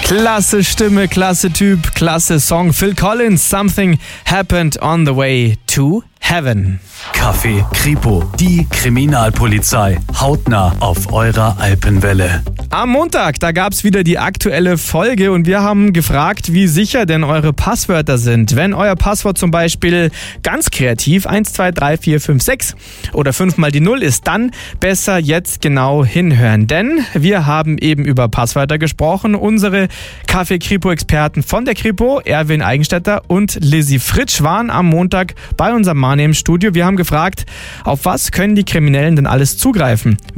Klasse Stimme, klasse Typ, klasse Song. Phil Collins, Something Happened on the Way to Heaven. Café Kripo, die Kriminalpolizei, hautnah auf eurer Alpenwelle. Am Montag, da gab es wieder die aktuelle Folge und wir haben gefragt, wie sicher denn eure Passwörter sind. Wenn euer Passwort zum Beispiel ganz kreativ 1, 2, 3, 4, 5, 6 oder 5 mal die 0 ist, dann besser jetzt genau hinhören. Denn wir haben eben über Passwörter gesprochen. Unsere Café Kripo-Experten von der Kripo, Erwin Eigenstädter und Lizzie Fritsch, waren am Montag bei unserem Mann im Studio. Wir haben gefragt, auf was können die Kriminellen denn alles zugreifen?